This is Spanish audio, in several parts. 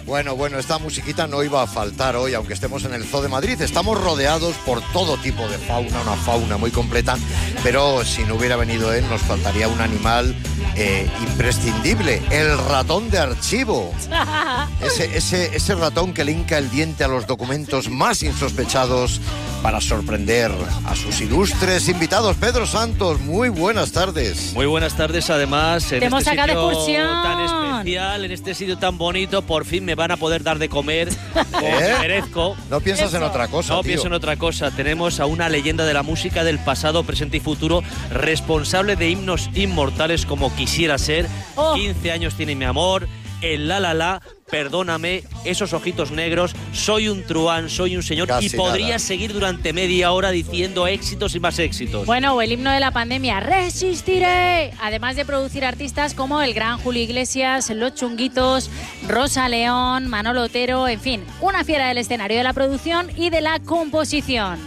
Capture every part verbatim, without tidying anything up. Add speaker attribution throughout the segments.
Speaker 1: Bueno, bueno, esta musiquita no iba a faltar hoy, aunque estemos en el Zoo de Madrid. Estamos rodeados por todo tipo de fauna, una fauna muy completa, pero si no hubiera venido él, nos faltaría un animal eh, imprescindible, el ratón de archivo. Ese, ese, ese ratón que le hinca el diente a los documentos más insospechados para sorprender a sus ilustres invitados. Pedro Santos, muy buenas tardes.
Speaker 2: Muy buenas tardes, además, en
Speaker 3: Te hemos
Speaker 2: este
Speaker 3: sacado de
Speaker 2: sitio
Speaker 3: excursión.
Speaker 2: tan especial, en este sitio tan bonito, por fin me van a poder dar de comer, como
Speaker 1: ¿Eh?
Speaker 2: merezco.
Speaker 1: No piensas
Speaker 3: Eso.
Speaker 1: en otra cosa,
Speaker 2: No
Speaker 1: tío.
Speaker 2: pienso en otra cosa. Tenemos a una leyenda de la música del pasado, presente y futuro, responsable de himnos inmortales como Quisiera Ser,
Speaker 3: Oh.
Speaker 2: quince años tiene mi amor, el La La La, Perdóname, Esos ojitos negros, Soy un truán, soy un señor.
Speaker 1: Casi
Speaker 2: y podría
Speaker 1: nada.
Speaker 2: seguir durante media hora diciendo éxitos y más éxitos.
Speaker 3: Bueno, o el himno de la pandemia, Resistiré. Además de producir artistas como el gran Julio Iglesias, Los Chunguitos, Rosa León, Manolo Otero, en fin, una fiera del escenario, de la producción y de la composición.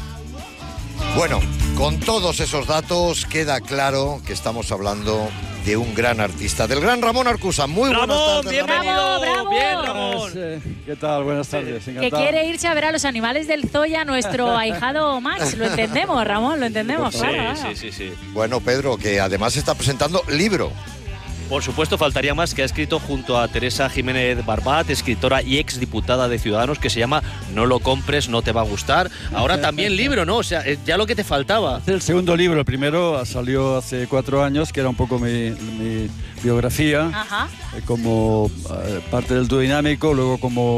Speaker 1: Bueno, con todos esos datos queda claro que estamos hablando de un gran artista, del gran Ramón Arcusa. Muy buenas
Speaker 2: Ramón,
Speaker 1: tardes,
Speaker 2: bienvenido.
Speaker 3: Bravo, bravo.
Speaker 2: Bien, Ramón.
Speaker 4: Eh, ¿Qué tal? Buenas tardes.
Speaker 3: Que
Speaker 4: Encantado.
Speaker 3: quiere irse a ver a los animales del zoo y a nuestro ahijado Max. Lo entendemos, Ramón, lo entendemos,
Speaker 2: Sí,
Speaker 3: claro. claro.
Speaker 2: sí, sí, sí.
Speaker 1: Bueno, Pedro, que además está presentando libro.
Speaker 2: Por supuesto, faltaría más, que ha escrito junto a Teresa Jiménez Barbat, escritora y exdiputada de Ciudadanos, que se llama No lo compres, no te va a gustar. Ahora también libro, ¿no? O sea, eh, ya lo que te faltaba.
Speaker 4: Es el segundo libro. El primero salió hace cuatro años, que era un poco mi, mi biografía,
Speaker 3: Ajá.
Speaker 4: eh, como eh, parte del dúo dinámico, luego como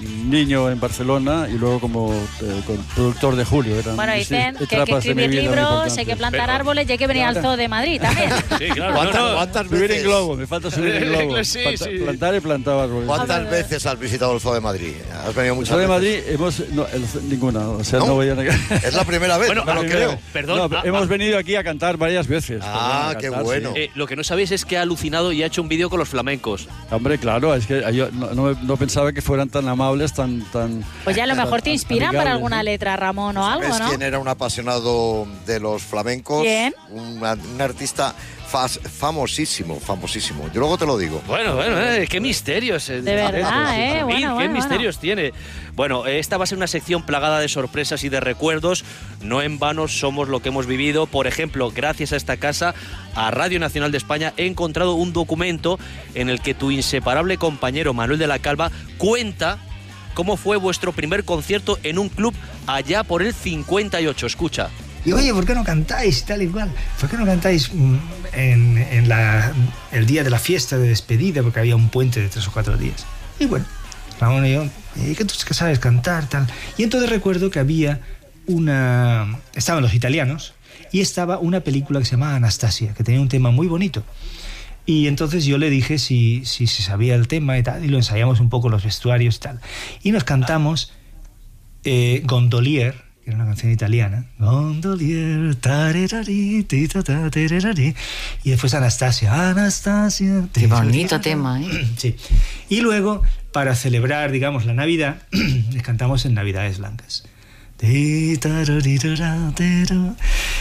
Speaker 4: niño en Barcelona y luego como eh, con productor de Julio. Eran
Speaker 3: Bueno,
Speaker 4: mis
Speaker 3: dicen que hay que
Speaker 4: etapas de mi
Speaker 3: escribir
Speaker 4: vida muy
Speaker 3: libros,
Speaker 4: importantes.
Speaker 3: hay que plantar
Speaker 2: Pero-
Speaker 3: árboles y hay que venir al zoo de Madrid también.
Speaker 2: Sí, claro.
Speaker 1: ¿Cuántas,
Speaker 2: no, no.
Speaker 1: cuántas
Speaker 4: Subir en
Speaker 1: veces,
Speaker 4: globo, me falta subir en globo.
Speaker 2: Sí,
Speaker 4: Planta-
Speaker 2: sí.
Speaker 4: Plantar y plantar árboles.
Speaker 1: ¿Cuántas veces has visitado el Zoo de Madrid? ¿Has venido
Speaker 4: El
Speaker 1: muchas
Speaker 4: Zoo de
Speaker 1: veces?
Speaker 4: Madrid hemos no, el- ninguna, o sea,
Speaker 1: ¿No?
Speaker 4: no, voy a negar.
Speaker 1: Es la primera vez,
Speaker 2: Bueno,
Speaker 1: no me lo
Speaker 2: ah,
Speaker 1: creo.
Speaker 2: Perdón.
Speaker 4: No,
Speaker 2: ah,
Speaker 4: hemos
Speaker 2: ah,
Speaker 4: venido aquí a cantar varias veces.
Speaker 1: Ah,
Speaker 4: perdón, a
Speaker 1: qué
Speaker 4: cantar,
Speaker 1: bueno.
Speaker 4: sí.
Speaker 2: eh, lo que no sabéis es que ha alucinado y ha hecho un vídeo con los flamencos.
Speaker 4: Hombre, claro, es que yo no, no, no pensaba que fueran tan amables, tan... tan
Speaker 3: Pues ya a lo mejor te
Speaker 4: tan
Speaker 3: inspiran para
Speaker 4: amigables,
Speaker 3: alguna
Speaker 4: ¿no?
Speaker 3: letra, Ramón, o algo,
Speaker 1: ¿Sabes
Speaker 3: ¿no?
Speaker 1: quién era un apasionado de los flamencos?
Speaker 3: ¿Quién?
Speaker 1: Un, un artista fas- famosísimo, famosísimo. Yo luego te lo digo.
Speaker 2: Bueno, bueno, eh, qué misterios. eh,
Speaker 3: De verdad,
Speaker 2: sí,
Speaker 3: eh,
Speaker 2: David,
Speaker 3: bueno,
Speaker 2: qué
Speaker 3: bueno,
Speaker 2: misterios tiene. Bueno, eh, esta va a ser una sección plagada de sorpresas y de recuerdos. No en vano somos lo que hemos vivido. Por ejemplo, gracias a esta casa, a Radio Nacional de España, he encontrado un documento en el que tu inseparable compañero Manuel de la Calva cuenta cómo fue vuestro primer concierto en un club allá por el cincuenta y ocho. Escucha.
Speaker 5: Y oye, ¿por qué no cantáis? Y tal y cual. ¿Por qué no cantáis mm, en, en la, el día de la fiesta de despedida? Porque había un puente de tres o cuatro días. Y bueno, Ramón y yo, ¿y qué tú que sabes cantar? Tal. Y entonces recuerdo que había una... Estaban los italianos y estaba una película que se llamaba Anastasia, que tenía un tema muy bonito. Y entonces yo le dije si, si se sabía el tema y tal, y lo ensayamos un poco los vestuarios y tal. Y nos cantamos eh, Gondolier, que era una canción italiana. Gondolier, tarerari, ti, ta, ta, tererari. Y después Anastasia, Anastasia.
Speaker 6: Qué bonito
Speaker 5: tererari.
Speaker 6: tema, ¿eh?
Speaker 5: Sí. Y luego, para celebrar, digamos, la Navidad, les cantamos en Navidades Blancas. Ti, tararira, tero.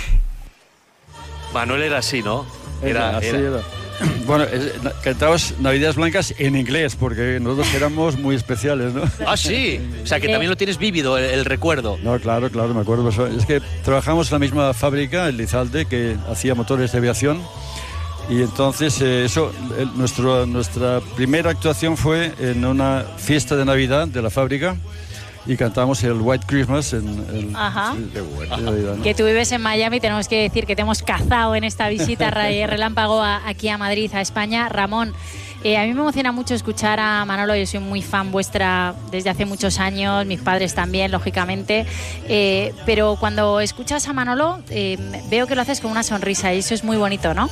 Speaker 2: Manuel era así, ¿no?
Speaker 4: Era, así era. Bueno, es- cantábamos Navidades Blancas en inglés, porque nosotros éramos muy especiales, ¿no?
Speaker 2: Ah, sí. O sea, que también lo tienes vívido, el, el recuerdo.
Speaker 4: No, claro, claro, me acuerdo. Es que trabajamos en la misma fábrica, en Lizalde, que hacía motores de aviación. Y entonces, eh, eso, el- nuestro, nuestra primera actuación fue en una fiesta de Navidad de la fábrica y cantamos el White Christmas en el...
Speaker 3: Ajá.
Speaker 4: sí,
Speaker 1: Qué bueno.
Speaker 4: de Navidad, ¿no?
Speaker 3: Que tú vives en Miami, tenemos que decir que te hemos cazado en esta visita re- relámpago a- aquí a Madrid, a España. Ramón, eh, a mí me emociona mucho escuchar a Manolo, yo soy muy fan vuestra desde hace muchos años, mis padres también, lógicamente, eh, pero cuando escuchas a Manolo eh, veo que lo haces con una sonrisa y eso es muy bonito, ¿no?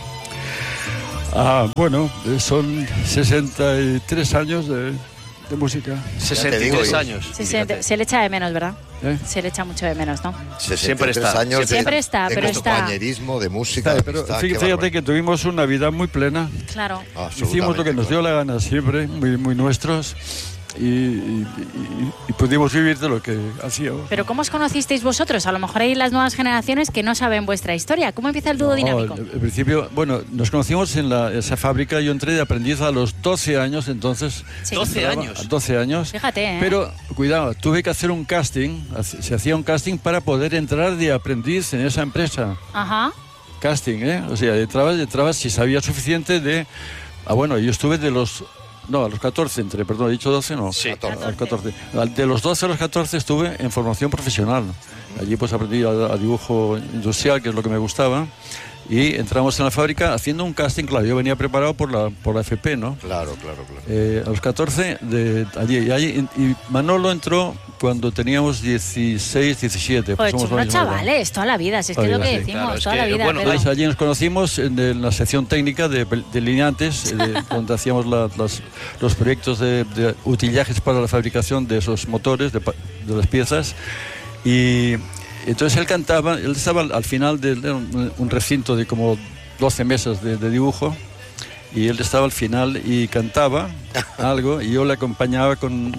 Speaker 4: Ah, bueno, eh, son sesenta y tres años de, de música.
Speaker 2: sesenta y
Speaker 1: digo
Speaker 2: tres
Speaker 1: yo.
Speaker 2: años.
Speaker 3: Se,
Speaker 2: fíjate.
Speaker 3: se- se le echa de menos, ¿verdad?
Speaker 4: ¿eh?
Speaker 3: Se le echa mucho de menos, ¿no?
Speaker 2: Siempre está.
Speaker 1: años de-
Speaker 3: Siempre está,
Speaker 1: de
Speaker 3: pero está.
Speaker 1: compañerismo, de música.
Speaker 4: Está,
Speaker 1: de
Speaker 4: pero
Speaker 1: amistad,
Speaker 4: fí-
Speaker 1: qué
Speaker 4: fíjate
Speaker 1: barbaridad.
Speaker 4: que tuvimos una vida muy plena.
Speaker 3: Claro.
Speaker 4: Hicimos lo que nos dio
Speaker 1: claro.
Speaker 4: la gana siempre, muy, muy nuestros. y, y, y, y pudimos vivir de lo que hacíamos.
Speaker 3: Pero ¿cómo os conocisteis vosotros? A lo mejor hay las nuevas generaciones que no saben vuestra historia. ¿Cómo empieza el dúo
Speaker 4: No,
Speaker 3: dinámico?
Speaker 4: al principio, bueno, nos conocimos en la, esa fábrica. Yo entré de aprendiz a los doce años, entonces...
Speaker 3: Sí.
Speaker 2: doce años.
Speaker 4: doce años.
Speaker 3: Fíjate, ¿eh?
Speaker 4: Pero, cuidado, tuve que hacer un casting, se hacía un casting para poder entrar de aprendiz en esa empresa.
Speaker 3: Ajá.
Speaker 4: Casting, ¿eh? O sea, entrabas, entrabas si sabía suficiente de... Ah, bueno, yo estuve de los... No, a los catorce entré, perdón, he dicho doce, no.
Speaker 2: Sí.
Speaker 4: A los catorce. De los doce a los catorce estuve en formación profesional. Allí pues aprendí a, a dibujo industrial, que es lo que me gustaba. Y entramos en la fábrica haciendo un casting, claro, yo venía preparado por la, por la F P, ¿no?
Speaker 1: Claro, claro, claro.
Speaker 4: Eh, a los catorce, de allí, y, allí, y Manolo entró cuando teníamos dieciséis, diecisiete.
Speaker 3: Pues
Speaker 4: somos la
Speaker 3: unos
Speaker 4: misma edad.
Speaker 3: chavales, toda la vida, si es
Speaker 4: Toda
Speaker 3: que es
Speaker 4: la
Speaker 3: lo que
Speaker 4: vida, sí.
Speaker 3: decimos,
Speaker 2: Claro, es
Speaker 3: toda
Speaker 2: que,
Speaker 3: la vida.
Speaker 2: bueno,
Speaker 3: Pedro.
Speaker 4: Entonces allí nos conocimos en, el- en la sección técnica de, pel- de lineantes, eh, de- donde hacíamos la- las- los proyectos de, de utillajes para la fabricación de esos motores, de, pa- de las piezas. Y entonces él cantaba, él estaba al, al final de, de un, un recinto de como doce mesas de, de dibujo, y él estaba al final y cantaba algo, y yo le acompañaba con...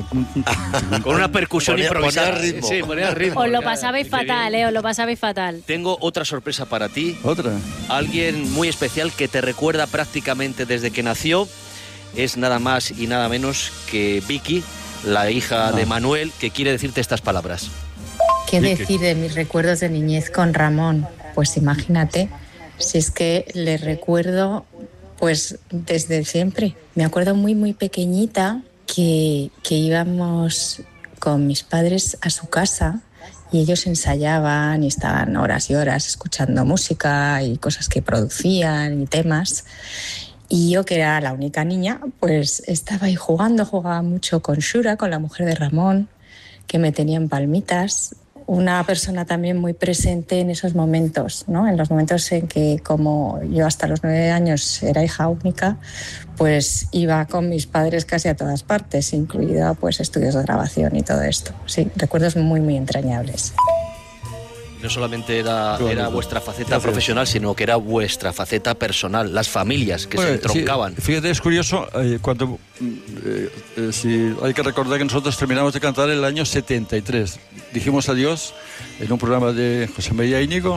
Speaker 2: Con una percusión
Speaker 1: Ponía-
Speaker 2: improvisada.
Speaker 1: ponía ritmo.
Speaker 2: Sí, ponía ritmo.
Speaker 3: Os lo
Speaker 2: Claro,
Speaker 3: pasabais
Speaker 2: qué
Speaker 3: fatal,
Speaker 2: bien.
Speaker 3: ¿eh? Os lo pasabais fatal.
Speaker 2: Tengo otra sorpresa para ti.
Speaker 4: Otra.
Speaker 2: Alguien muy especial que te recuerda prácticamente desde que nació. Es nada más y nada menos que Vicky, la hija de Manuel, que quiere decirte estas palabras.
Speaker 6: ¿Qué
Speaker 4: Vicky.
Speaker 6: decir de mis recuerdos de niñez con Ramón? Pues imagínate, si es que le recuerdo pues desde siempre. Me acuerdo muy muy pequeñita que, que íbamos con mis padres a su casa y ellos ensayaban y estaban horas y horas escuchando música y cosas que producían y temas. Y yo, que era la única niña, pues estaba ahí jugando, jugaba mucho con Shura, con la mujer de Ramón, que me tenía en palmitas. Una persona también muy presente en esos momentos, ¿no? En los momentos en que, como yo hasta los nueve años era hija única, pues iba con mis padres casi a todas partes, incluida pues estudios de grabación y todo esto. Sí, recuerdos muy, muy entrañables.
Speaker 2: No solamente era,
Speaker 4: Qué bonito.
Speaker 2: era vuestra faceta
Speaker 4: Gracias.
Speaker 2: profesional, sino que era vuestra faceta personal, las familias que
Speaker 4: Bueno,
Speaker 2: se entroncaban.
Speaker 4: sí, fíjate, es curioso, eh, cuando eh, eh, si hay que recordar que nosotros terminamos de cantar el año setenta y tres. Dijimos adiós en un programa de José María Íñigo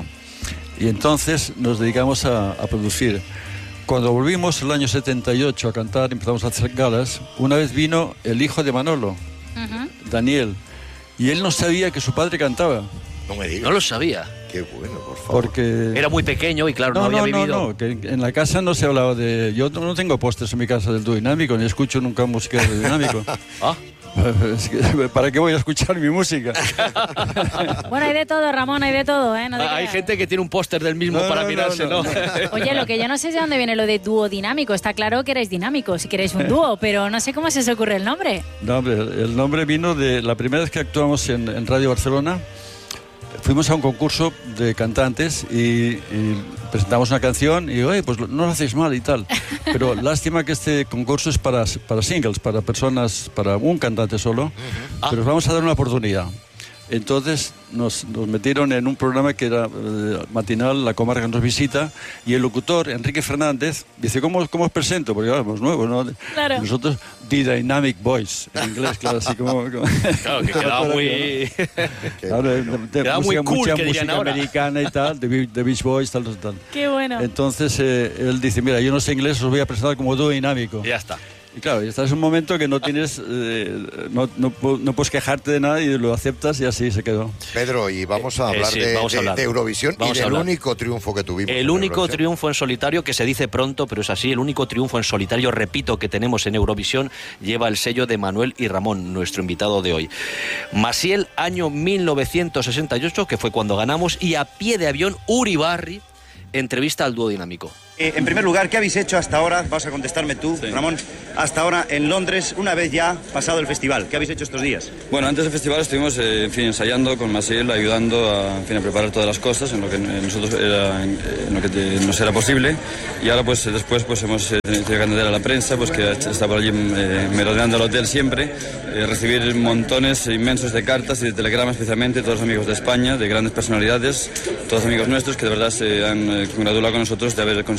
Speaker 4: y entonces nos dedicamos a, a producir. Cuando volvimos el año setenta y ocho a cantar, empezamos a hacer galas, una vez vino el hijo de Manolo,
Speaker 3: Ujú.
Speaker 4: Daniel, y él no sabía que su padre cantaba.
Speaker 1: No me digas.
Speaker 2: No lo sabía.
Speaker 1: Qué bueno, por favor.
Speaker 4: Porque...
Speaker 2: Era muy pequeño y claro, no,
Speaker 4: No,
Speaker 2: había
Speaker 4: no, no,
Speaker 2: vivido.
Speaker 4: no, que en la casa no se hablaba de... Yo no tengo pósters en mi casa del dúo dinámico, ni escucho nunca música de dúo dinámico.
Speaker 2: Ah,
Speaker 4: Es que, ¿para qué voy a escuchar mi música?
Speaker 3: Bueno, hay de todo, Ramón, hay de todo, ¿eh? No te
Speaker 2: hay
Speaker 3: creas.
Speaker 2: gente que tiene un póster del mismo
Speaker 4: No,
Speaker 2: para
Speaker 4: no, no,
Speaker 2: mirarse, ¿no?
Speaker 4: no.
Speaker 3: Oye, lo que yo no sé es de dónde viene lo de dúo dinámico. Está claro que erais dinámicos, si queréis un dúo, pero no sé cómo se os ocurre el nombre.
Speaker 4: No, hombre, el nombre vino de la primera vez que actuamos en, en Radio Barcelona. Fuimos a un concurso de cantantes y, y presentamos una canción y, oye, pues no lo hacéis mal y tal. Pero lástima que este concurso es para, para singles, para personas, para un cantante solo. Pero os vamos a dar una oportunidad. Entonces nos, nos metieron en un programa que era eh, matinal, La Comarca nos visita, y el locutor, Enrique Fernández, dice, ¿cómo, cómo os presento? Porque éramos nuevos, ¿no?
Speaker 3: Claro.
Speaker 4: Nosotros, The Dynamic Boys, en inglés, claro, así como... como-
Speaker 2: Claro, que quedaba muy...
Speaker 4: Claro, de, de- de
Speaker 2: Queda muy
Speaker 4: música,
Speaker 2: cool,
Speaker 4: mucha
Speaker 2: que dirían
Speaker 4: música
Speaker 2: ahora.
Speaker 4: americana y tal, de, Be- de Beach Boys, tal, tal, tal.
Speaker 3: Qué bueno.
Speaker 4: Entonces eh, él dice, mira, yo no sé inglés, os voy a presentar como dúo dinámico.
Speaker 2: Ya está.
Speaker 4: Y claro, y estás en un momento que no tienes, eh, no, no, pu- no puedes quejarte de nada y lo aceptas y así se quedó.
Speaker 1: Pedro, y vamos a
Speaker 2: Eh,
Speaker 1: hablar,
Speaker 2: sí,
Speaker 1: de,
Speaker 2: vamos a
Speaker 1: de-
Speaker 2: hablar.
Speaker 1: de Eurovisión
Speaker 2: Vamos
Speaker 1: y
Speaker 2: a
Speaker 1: del
Speaker 2: hablar.
Speaker 1: único triunfo que tuvimos.
Speaker 2: El
Speaker 1: en
Speaker 2: único
Speaker 1: Eurovisión.
Speaker 2: triunfo en solitario, que se dice pronto, pero es así, el único triunfo en solitario, repito, que tenemos en Eurovisión, lleva el sello de Manuel y Ramón, nuestro invitado de hoy. Masiel, año mil novecientos sesenta y ocho, que fue cuando ganamos, y a pie de avión, Uribarri, entrevista al dúo dinámico.
Speaker 7: Eh, en primer lugar, ¿qué habéis hecho hasta ahora? Vas a contestarme tú, Ramón. Hasta ahora en Londres, una vez ya pasado el festival. ¿Qué habéis hecho estos días?
Speaker 8: Bueno, antes del festival estuvimos eh, en fin, ensayando con Masiel, ayudando a, en fin, a preparar todas las cosas en lo que eh, nosotros era, en, en lo que te- nos era posible. Y ahora, pues, eh, después, pues, hemos eh, tenido que atender a la prensa, pues, que está por allí eh, merodeando el hotel siempre, eh, recibir montones inmensos de cartas y de telegramas, especialmente todos los amigos de España, de grandes personalidades, todos amigos nuestros que de verdad se han eh, congratulado con nosotros de haber conseguido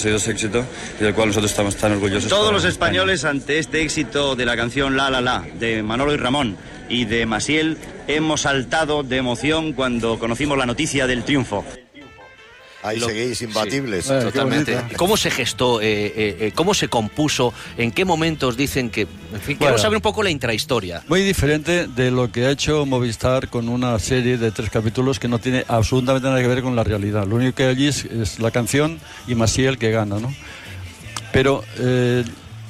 Speaker 8: conseguido ese éxito y del cual nosotros estamos tan orgullosos.
Speaker 7: Todos los
Speaker 8: en
Speaker 7: españoles ante este éxito de la canción La La La de Manolo y Ramón y de Maciel hemos saltado de emoción cuando conocimos la noticia del triunfo.
Speaker 1: Ahí
Speaker 2: Lo-
Speaker 1: seguís imbatibles.
Speaker 2: Sí,
Speaker 4: Bueno, qué
Speaker 2: totalmente.
Speaker 4: bonito.
Speaker 2: ¿Cómo se gestó? Eh, eh, eh, ¿Cómo se compuso? ¿En qué momentos dicen que...? En fin, quiero
Speaker 4: Bueno.
Speaker 2: saber un poco la intrahistoria.
Speaker 4: Muy diferente de lo que ha hecho Movistar con una serie de tres capítulos que no tiene absolutamente nada que ver con la realidad. Lo único que hay allí es, es la canción y Maciel que gana, ¿no? Pero, eh,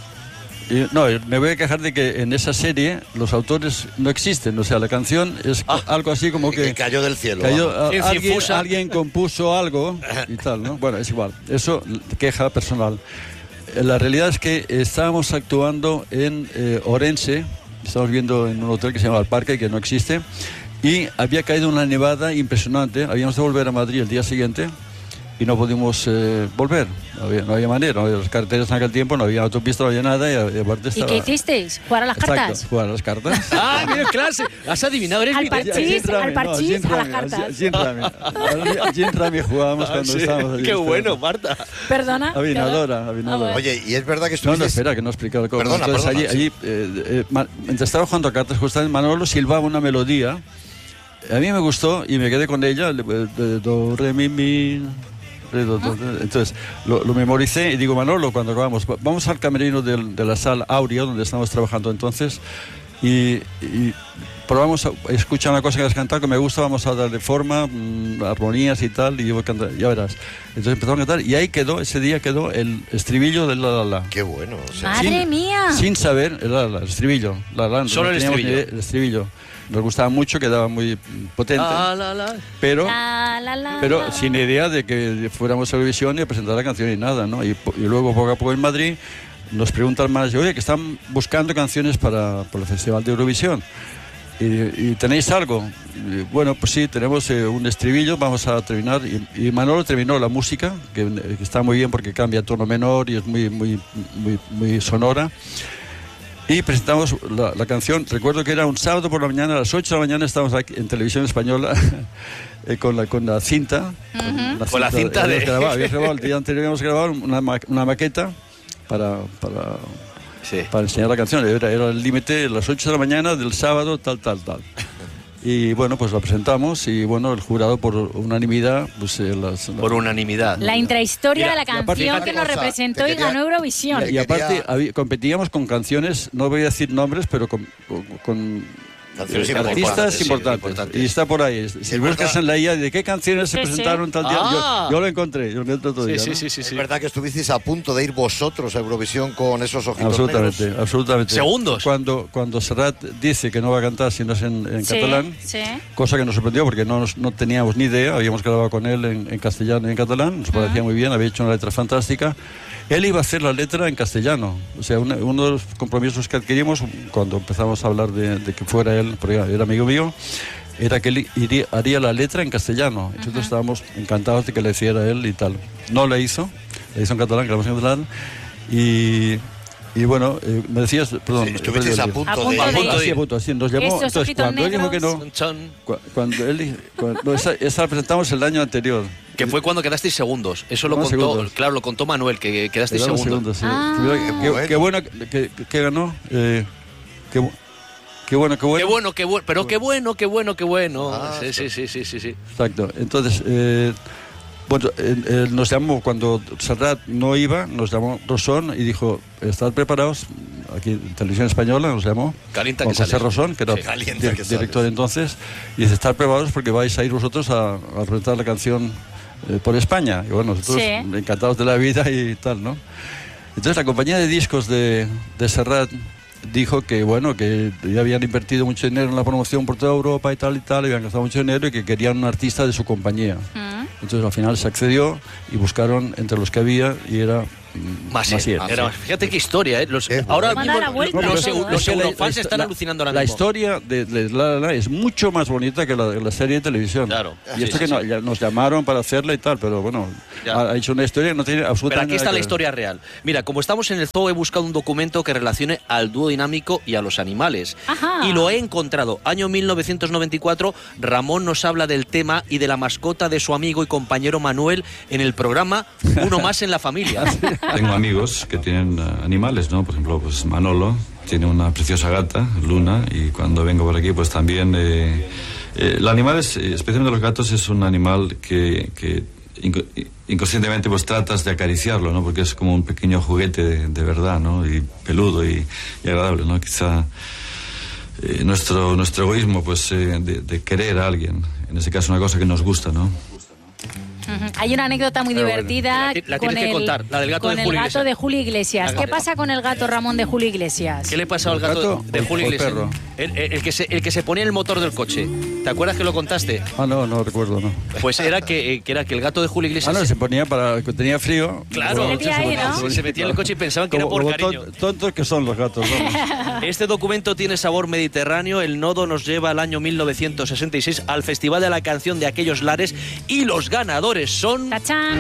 Speaker 4: y- no, me voy a quejar de que en esa serie los autores no existen. O sea, la canción es
Speaker 2: Ah.
Speaker 4: algo así como
Speaker 1: Que
Speaker 4: que...
Speaker 1: cayó del cielo.
Speaker 4: Cayó,
Speaker 1: vamos.
Speaker 4: a-
Speaker 2: Ciencia
Speaker 4: alguien,
Speaker 2: infusa.
Speaker 4: alguien compuso algo y tal, ¿no? Bueno, es igual. Eso, queja personal. Eh, La realidad es que estábamos actuando en eh, Orense, estamos viendo en un hotel que se llama El Parque, que no existe, y había caído una nevada impresionante. Habíamos de volver a Madrid el día siguiente y no pudimos eh, volver. No había, no había manera, no había las carreteras en aquel tiempo, no había autopista, no había nada. Y, y aparte
Speaker 3: ¿Y
Speaker 4: estaba...
Speaker 3: qué hicisteis? ¿Jugar a las
Speaker 4: Exacto,
Speaker 3: cartas?
Speaker 4: jugar a las cartas.
Speaker 2: ¡Ah, mira, clase! Has adivinado, eres
Speaker 3: Al
Speaker 2: vidente.
Speaker 3: parchís,
Speaker 4: Gin Rami,
Speaker 3: al parchís,
Speaker 4: Gin
Speaker 3: a las
Speaker 4: Rami,
Speaker 3: cartas.
Speaker 4: Gin Rami. Al Gin Rami jugábamos
Speaker 2: Ah,
Speaker 4: cuando
Speaker 2: sí.
Speaker 4: estábamos allí.
Speaker 2: ¡Qué bueno, Marta!
Speaker 3: Perdona.
Speaker 4: Avinadora,
Speaker 3: perdona.
Speaker 4: avinadora.
Speaker 3: Ah, bueno.
Speaker 1: Oye, y es verdad que
Speaker 4: No,
Speaker 1: estuviste...
Speaker 4: no, espera, que no he explicado el cómo.
Speaker 1: Perdona,
Speaker 4: Entonces,
Speaker 1: perdona,
Speaker 4: allí,
Speaker 1: sí.
Speaker 4: allí eh, eh, ma- mientras estaba jugando a cartas, justamente Manolo silbaba una melodía. A mí me gustó y me quedé con ella. le- de- Do, re, mi, mi. re, do, do, re. Entonces, lo, lo memoricé y digo, Manolo, cuando acabamos, va- vamos al camerino del- de la sala Aurea, donde estábamos trabajando entonces, y, y probamos a escuchar una cosa que has cantado que me gusta, vamos a darle forma, mm, armonías y tal, y yo voy a cantar, ya verás. Entonces empezamos a cantar y ahí quedó, ese día quedó el estribillo del La La La.
Speaker 1: Qué bueno. o sea,
Speaker 3: Madre
Speaker 4: Sin-
Speaker 3: mía.
Speaker 4: Sin saber, el, el estribillo. La, la,
Speaker 2: Solo el
Speaker 4: teníamos
Speaker 2: estribillo.
Speaker 4: ni idea, el estribillo. Nos gustaba mucho, quedaba muy mm, potente.
Speaker 2: La, la, la.
Speaker 4: pero
Speaker 3: La, la, la,
Speaker 4: pero
Speaker 3: la.
Speaker 4: sin idea de que fuéramos a Eurovisión y a presentar la canción y nada, ¿no? Y, po- y luego, poco a poco en Madrid, nos preguntan más, oye, que están buscando canciones para, para el Festival de Eurovisión. ¿Y, y tenéis algo? Y, bueno, pues sí, tenemos eh, un estribillo, vamos a terminar. Y, y Manolo terminó la música, que, que está muy bien porque cambia a tono menor y es muy, muy, muy, muy sonora. Y presentamos la, la canción. Recuerdo que era un sábado por la mañana, a las ocho de la mañana estábamos aquí en Televisión Española eh, con, la, con la cinta.
Speaker 2: Con la cinta
Speaker 4: habíamos
Speaker 2: de-
Speaker 4: grabado, habíamos grabado, el día anterior habíamos grabado una, ma- una maqueta para, para,
Speaker 2: Sí.
Speaker 4: para enseñar la canción. Era, era el límite a las ocho de la mañana del sábado, tal, tal, tal. Y bueno, pues la presentamos y bueno, el jurado por unanimidad, pues eh, las,
Speaker 2: Por unanimidad.
Speaker 3: La intrahistoria
Speaker 2: Mira,
Speaker 3: de la
Speaker 4: y aparte-
Speaker 3: canción que nos
Speaker 1: Fíjate,
Speaker 3: representó
Speaker 1: te
Speaker 3: y
Speaker 1: quería-
Speaker 3: ganó Eurovisión.
Speaker 4: Y, y aparte
Speaker 1: Quería-
Speaker 4: había- competíamos con canciones, no voy a decir nombres, pero con, con- con
Speaker 1: Canciones
Speaker 4: eh,
Speaker 1: importantes,
Speaker 4: artistas
Speaker 1: sí,
Speaker 4: importantes.
Speaker 2: importantes.
Speaker 4: Y está por ahí. Si
Speaker 1: es
Speaker 4: buscas
Speaker 1: verdad.
Speaker 4: en la I A de qué canciones se
Speaker 3: Sí, sí.
Speaker 4: presentaron tal día,
Speaker 2: Ah.
Speaker 4: yo, yo lo encontré, yo lo encontré otro
Speaker 2: Sí,
Speaker 4: día,
Speaker 2: sí,
Speaker 4: ¿no?
Speaker 2: sí, sí,
Speaker 1: Es
Speaker 2: sí.
Speaker 1: verdad que estuvisteis a punto de ir vosotros a Eurovisión con esos ojitos
Speaker 4: Absolutamente,
Speaker 1: negros.
Speaker 4: absolutamente.
Speaker 2: Segundos.
Speaker 4: Cuando, cuando Serrat dice que no va a cantar si no es en, en
Speaker 3: Sí,
Speaker 4: catalán,
Speaker 3: sí.
Speaker 4: cosa que nos sorprendió porque no, nos- no teníamos ni idea, habíamos grabado con él en, en castellano y en catalán, nos parecía muy bien, había hecho una letra fantástica. Él iba a hacer la letra en castellano, o sea, una- uno de los compromisos que adquirimos cuando empezamos a hablar de, de que fuera él, porque era amigo mío, era que él iría- haría la letra en castellano. Nosotros estábamos encantados de que le hiciera él y tal. No la hizo, la hizo en catalán, grabamos en catalán, y... Y bueno, eh, me decías, perdón,
Speaker 1: Sí, estuvisteis a
Speaker 4: perdón,
Speaker 1: punto,
Speaker 3: A
Speaker 1: de
Speaker 3: punto
Speaker 1: ir.
Speaker 3: de ir.
Speaker 4: Así, a punto, así, nos llamó.
Speaker 3: Estos
Speaker 4: Entonces,
Speaker 3: ojitos
Speaker 4: cuando él dijo que no,
Speaker 3: negros.
Speaker 2: Chon.
Speaker 4: cu- cuando él, cuando esa, esa la presentamos el año anterior.
Speaker 2: Que fue cuando quedasteis segundos. Eso lo
Speaker 4: Unos
Speaker 2: contó,
Speaker 4: segundos.
Speaker 2: claro, lo contó Manuel, que quedasteis
Speaker 4: Quedamos
Speaker 2: segundos.
Speaker 4: segundos, sí.
Speaker 3: Ah.
Speaker 4: Qué,
Speaker 1: Qué
Speaker 4: qué bueno que, que ganó. Eh, qué, bu- qué bueno, qué bueno.
Speaker 2: Qué bueno, qué bueno, pero qué bueno, qué bueno, qué bueno.
Speaker 1: Ah,
Speaker 2: sí, sí, sí, sí, sí, sí.
Speaker 4: Exacto. Entonces, eh, bueno, él, él nos llamó cuando Serrat no iba, nos llamó Rosón y dijo, estad preparados. Aquí en Televisión Española nos llamó.
Speaker 2: Calienta
Speaker 4: Juan
Speaker 2: que
Speaker 4: José
Speaker 2: sales.
Speaker 4: Rosón, que era
Speaker 2: Sí.
Speaker 1: Calienta
Speaker 4: dir-
Speaker 1: que
Speaker 4: director
Speaker 1: sales.
Speaker 4: entonces, y dice, estad preparados porque vais a ir vosotros a, a presentar la canción eh, por España. Y bueno, nosotros
Speaker 3: Sí.
Speaker 4: encantados de la vida y tal, ¿no? Entonces la compañía de discos de, de Serrat dijo que, bueno, que ya habían invertido mucho dinero en la promoción por toda Europa y tal y tal, y habían gastado mucho dinero y que querían un artista de su compañía.
Speaker 3: Mm.
Speaker 4: Entonces al final se accedió y buscaron entre los que había y era
Speaker 2: Maciel.
Speaker 4: Maciel,
Speaker 2: Era-
Speaker 4: sí.
Speaker 2: fíjate qué historia, ¿eh? Los,
Speaker 1: Eh,
Speaker 2: ahora
Speaker 3: Vamos a
Speaker 2: mismo
Speaker 3: dar la vuelta
Speaker 2: los,
Speaker 3: a todo,
Speaker 2: los,
Speaker 3: ¿eh?
Speaker 2: los
Speaker 4: La- la-
Speaker 2: eurofans
Speaker 4: la-
Speaker 2: están
Speaker 4: la-
Speaker 2: alucinando ahora
Speaker 4: La
Speaker 2: mismo.
Speaker 4: historia de, de La La La es mucho más bonita que la, la serie de televisión.
Speaker 2: Claro.
Speaker 4: Y
Speaker 2: Sí,
Speaker 4: esto
Speaker 2: sí,
Speaker 4: que
Speaker 2: sí.
Speaker 4: no- ya nos llamaron para hacerla y tal, pero bueno,
Speaker 2: Ya.
Speaker 4: ha, ha hecho una historia que no tiene
Speaker 2: Pero
Speaker 4: absolutamente
Speaker 2: aquí está
Speaker 4: nada
Speaker 2: la
Speaker 4: que ver.
Speaker 2: historia real. Mira, como estamos en el zoo, he buscado un documento que relacione al dúo dinámico y a los animales.
Speaker 3: Ajá.
Speaker 2: Y lo he encontrado. Año mil novecientos noventa y cuatro, Ramón nos habla del tema y de la mascota de su amigo y compañero Manuel en el programa Uno más en la familia.
Speaker 9: Tengo amigos que tienen uh, animales, ¿no? Por ejemplo, pues Manolo tiene una preciosa gata, Luna, y cuando vengo por aquí, pues también... Eh, eh, el animal, es, eh, especialmente los gatos, es un animal que, que inco- inconscientemente pues tratas de acariciarlo, ¿no? Porque es como un pequeño juguete de, de verdad, ¿no? Y peludo y, y agradable, ¿no? Quizá eh, nuestro, nuestro egoísmo, pues, eh, de, de querer a alguien, en ese caso una cosa que nos gusta, ¿no?
Speaker 3: Ujú. Hay una anécdota muy
Speaker 2: Pero bueno,
Speaker 3: divertida
Speaker 2: la ti- la
Speaker 3: con,
Speaker 2: tienes que
Speaker 3: el,
Speaker 2: contar, la del gato
Speaker 3: con
Speaker 2: de
Speaker 3: el
Speaker 2: Julio
Speaker 3: gato
Speaker 2: Iglesias.
Speaker 3: de Julio Iglesias.
Speaker 2: Venga.
Speaker 3: ¿Qué pasa con el gato Ramón de Julio Iglesias?
Speaker 2: ¿Qué le pasó al
Speaker 4: ¿El
Speaker 2: gato
Speaker 4: gato
Speaker 2: de
Speaker 4: o-
Speaker 2: Julio
Speaker 4: o el
Speaker 2: Iglesias?
Speaker 4: perro?
Speaker 2: El, el- el que se, el que se ponía en el motor del coche. ¿Te acuerdas que lo contaste?
Speaker 4: Ah, no, no recuerdo, no.
Speaker 2: Pues era que, eh, que era que el gato de Julio
Speaker 4: Ah,
Speaker 2: Iglesias...
Speaker 4: no,
Speaker 2: se-
Speaker 4: se ponía para que tenía frío.
Speaker 2: Claro,
Speaker 3: Se metía ahí, ¿no?
Speaker 2: se, se metía en el coche y pensaban que era
Speaker 4: Como-
Speaker 2: por
Speaker 4: como
Speaker 2: cariño.
Speaker 4: ton- tontos que son los gatos, vamos.
Speaker 2: Este documento tiene sabor mediterráneo. El nodo nos lleva al año mil novecientos sesenta y seis al Festival de la Canción de aquellos lares y los ganadores son...
Speaker 3: ¡Tachán!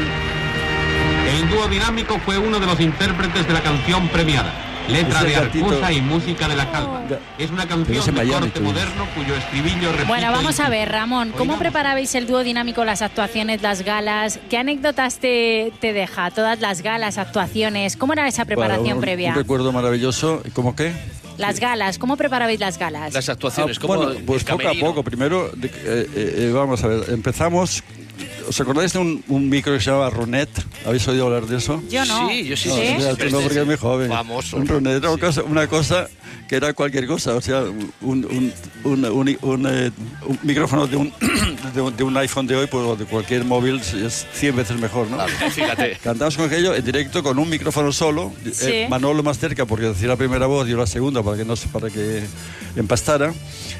Speaker 10: El dúo dinámico fue uno de los intérpretes de la canción premiada. Letra
Speaker 4: Ese
Speaker 10: de
Speaker 4: gatito-
Speaker 10: Arcusa y música de La Calva. Es una
Speaker 4: Pero
Speaker 10: canción
Speaker 4: ese
Speaker 10: de
Speaker 4: Miami,
Speaker 10: corte
Speaker 4: tú.
Speaker 10: moderno cuyo estribillo repite...
Speaker 3: Bueno, vamos
Speaker 10: y-
Speaker 3: a ver, Ramón, ¿cómo
Speaker 10: Oigamos.
Speaker 3: preparabais el dúo dinámico, las actuaciones, las galas? ¿Qué anécdotas te, te deja? Todas las galas, actuaciones. ¿Cómo era esa preparación
Speaker 4: Bueno, un-
Speaker 3: previa?
Speaker 4: Un recuerdo maravilloso. ¿Cómo qué?
Speaker 3: Las galas, ¿cómo preparabais las galas?
Speaker 2: Las actuaciones,
Speaker 4: Ah,
Speaker 2: como
Speaker 4: bueno,
Speaker 2: el
Speaker 4: pues poco a
Speaker 2: camerino.
Speaker 4: poco. Primero, de- eh, eh, vamos a ver, empezamos... ¿Os acordáis de un, un micro que se llamaba Ronet? ¿Habéis oído hablar de eso?
Speaker 3: Yo no.
Speaker 2: Sí, yo sí.
Speaker 4: No,
Speaker 2: sí,
Speaker 4: mira,
Speaker 2: sí,
Speaker 4: tú no,
Speaker 2: sí,
Speaker 4: porque es muy joven.
Speaker 1: Famoso.
Speaker 4: Un Ronet era una cosa, una cosa que era cualquier cosa, o sea, un, un, un, un- un, eh, un micrófono de un, de un, de un iPhone de hoy, pues, o de cualquier móvil, es cien veces mejor, ¿no?
Speaker 2: Fíjate.
Speaker 4: Cantamos con aquello en directo con un micrófono solo, eh,
Speaker 3: Sí.
Speaker 4: Manolo más cerca porque decía la primera voz y yo la segunda para que no se- para que empastara.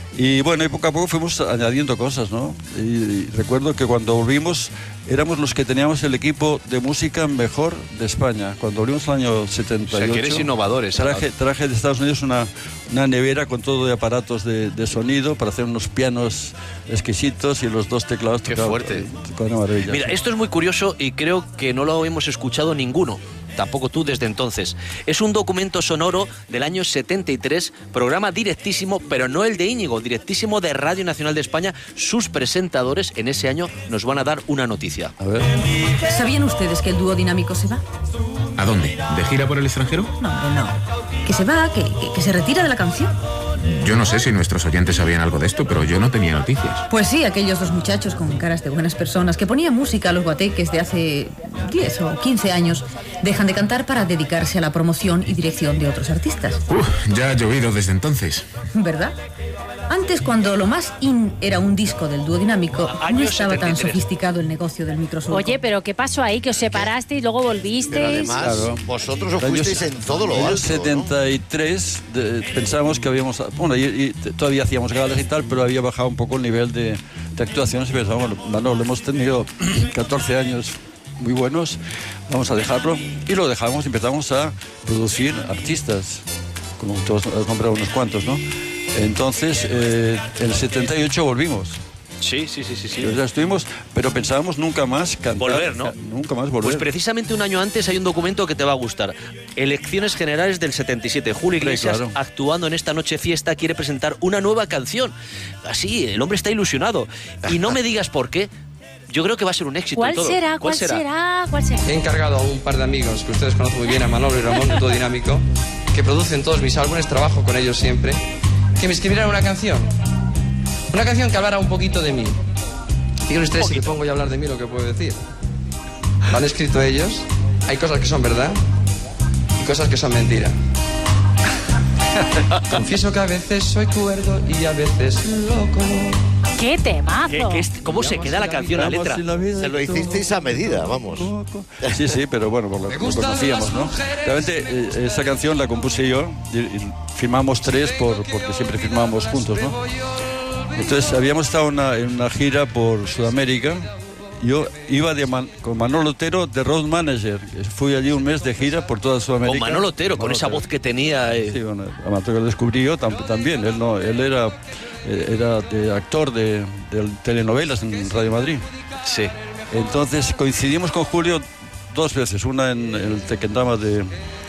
Speaker 4: Y bueno, y poco a poco fuimos añadiendo cosas, ¿no? Y, y recuerdo que cuando volvimos éramos los que teníamos el equipo de música mejor de España. Cuando volvimos al año setenta y ocho.
Speaker 2: O sea, que eres innovadores.
Speaker 4: Traje, traje de Estados Unidos una, una nevera con todo de aparatos de, de sonido para hacer unos pianos exquisitos y los dos teclados.
Speaker 2: Qué
Speaker 4: tocaban-
Speaker 2: fuerte.
Speaker 4: con una maravilla.
Speaker 2: Mira, esto es muy curioso y creo que no lo hemos escuchado ninguno. Tampoco tú desde entonces. Es un documento sonoro del año setenta y tres, programa directísimo, pero no el de Íñigo, directísimo de Radio Nacional de España. Sus presentadores en ese año nos van a dar una noticia.
Speaker 4: A ver.
Speaker 11: ¿Sabían ustedes que el dúo dinámico se va?
Speaker 10: ¿A dónde? ¿De gira por el extranjero?
Speaker 11: No, hombre, no. Que se va, que, que, que se retira de la canción.
Speaker 10: Yo no sé si nuestros oyentes sabían algo de esto, pero yo no tenía noticias.
Speaker 11: Pues sí, aquellos dos muchachos con caras de buenas personas que ponían música a los guateques de hace diez o quince años dejan de cantar para dedicarse a la promoción y dirección de otros artistas.
Speaker 10: Uf, ya ha llovido desde entonces.
Speaker 11: ¿Verdad? Antes, cuando lo más in era un disco del dúo dinámico, no
Speaker 2: Año
Speaker 11: estaba tan
Speaker 2: setenta y tres.
Speaker 11: sofisticado el negocio del microsurco.
Speaker 3: Oye, pero ¿qué pasó ahí? Que os separasteis y luego volvisteis.
Speaker 1: Pero además,
Speaker 4: Claro.
Speaker 1: vosotros os
Speaker 4: En el año
Speaker 1: fuisteis en todo lo
Speaker 4: en el
Speaker 1: alto, ¿no?
Speaker 4: setenta y tres de- pensábamos que habíamos... Bueno, y, y t- todavía hacíamos galas y tal, pero había bajado un poco el nivel de, de actuaciones y pensábamos, bueno, Manolo, hemos tenido catorce años muy buenos, vamos a dejarlo. Y lo dejamos y empezamos a producir artistas, como todos has nombrado unos cuantos, ¿no? Entonces, eh, en el setenta y ocho volvimos.
Speaker 2: Sí, sí, sí, sí. sí.
Speaker 4: O sea, estuvimos, pero pensábamos nunca más cantar.
Speaker 2: Volver, ¿no?
Speaker 4: ca- Nunca más volver.
Speaker 2: Pues precisamente un año antes hay un documento que te va a gustar. Elecciones Generales del setenta y siete. Julio
Speaker 4: Sí,
Speaker 2: Iglesias,
Speaker 4: claro.
Speaker 2: actuando en esta noche fiesta, quiere presentar una nueva canción. Así, el hombre está ilusionado. Y no me digas por qué. Yo creo que va a ser un éxito. y
Speaker 3: ¿Cuál
Speaker 2: todo.
Speaker 3: será? ¿Cuál será? ¿Cuál será?
Speaker 12: He encargado a un par de amigos que ustedes conocen muy bien, a Manolo y Ramón, un dúo dinámico, que producen todos mis álbumes, trabajo con ellos siempre, que me escribieran una canción. Una canción que hablara un poquito de mí. Fíjense ustedes si me pongo yo a hablar de mí lo que puedo decir. Lo han escrito ellos, hay cosas que son verdad y cosas que son mentira. Confieso que a veces soy cuerdo y a veces loco.
Speaker 3: ¡Qué temazo!
Speaker 2: ¿Qué- qué es- ¿Cómo se queda la canción, la letra?
Speaker 1: Se lo hicisteis a medida, vamos.
Speaker 4: Sí, sí, pero bueno, por lo, lo conocíamos, ¿no? Realmente eh, esa canción la compuse yo y, y firmamos tres por, porque siempre firmábamos juntos, ¿no? Entonces habíamos estado una- en una gira por Sudamérica yo iba de Man, con Manolo Otero de road manager. Fui allí un mes de gira por toda Sudamérica.
Speaker 2: Con Manolo Otero, con esa voz que tenía. Eh.
Speaker 4: Sí, bueno, además que lo descubrí yo tam, también. Él no, él era, era de actor de, de telenovelas en Radio Madrid.
Speaker 2: Sí.
Speaker 4: Entonces coincidimos con Julio dos veces, una en el Tequendama de,